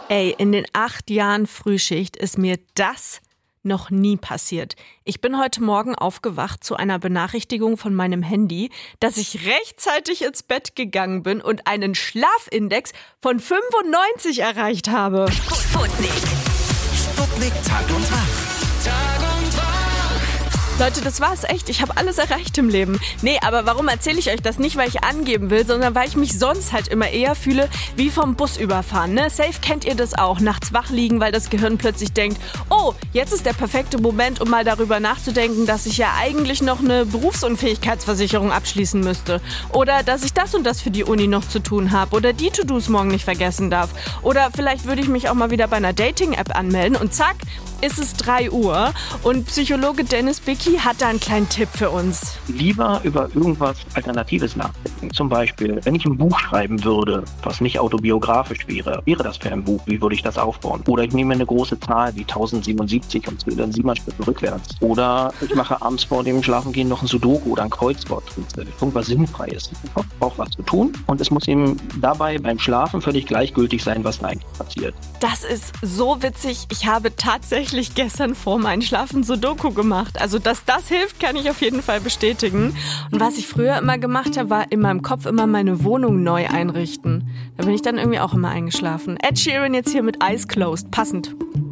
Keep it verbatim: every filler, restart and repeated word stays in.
Ey, in den acht Jahren Frühschicht ist mir das noch nie passiert. Ich bin heute Morgen aufgewacht zu einer Benachrichtigung von meinem Handy, dass ich rechtzeitig ins Bett gegangen bin und einen Schlafindex von fünfundneunzig erreicht habe. Sputnik. Sputnik Tag und Tag. Tag und Tag. Leute, das war's echt. Ich habe alles erreicht im Leben. Nee, aber warum erzähle ich euch das? Nicht, weil ich angeben will, sondern weil ich mich sonst halt immer eher fühle wie vom Bus überfahren. Ne? Safe kennt ihr das auch. Nachts wach liegen, weil das Gehirn plötzlich denkt, oh, jetzt ist der perfekte Moment, um mal darüber nachzudenken, dass ich ja eigentlich noch eine Berufsunfähigkeitsversicherung abschließen müsste. Oder dass ich das und das für die Uni noch zu tun habe. Oder die To-Dos morgen nicht vergessen darf. Oder vielleicht würde ich mich auch mal wieder bei einer Dating-App anmelden und zack, ist es drei Uhr und Psychologe Dennis Bicki hat da einen kleinen Tipp für uns. Lieber über irgendwas Alternatives nachdenken. Zum Beispiel, wenn ich ein Buch schreiben würde, was nicht autobiografisch wäre, wäre das für ein Buch, wie würde ich das aufbauen? Oder ich nehme eine große Zahl wie tausendsiebenundsiebzig und zähle dann sieben Schritte rückwärts. Oder ich mache abends vor dem Schlafengehen noch ein Sudoku oder ein Kreuzwort. Irgendwas Sinnfreies. Ich brauche was zu tun und es muss ihm dabei beim Schlafen völlig gleichgültig sein, was da eigentlich passiert. Das ist so witzig. Ich habe tatsächlich gestern vor meinem Schlafen Sudoku gemacht. Also, dass das hilft, kann ich auf jeden Fall bestätigen. Und was ich früher immer gemacht habe, war in meinem Kopf immer meine Wohnung neu einrichten. Da bin ich dann irgendwie auch immer eingeschlafen. Ed Sheeran jetzt hier mit Eyes Closed. Passend.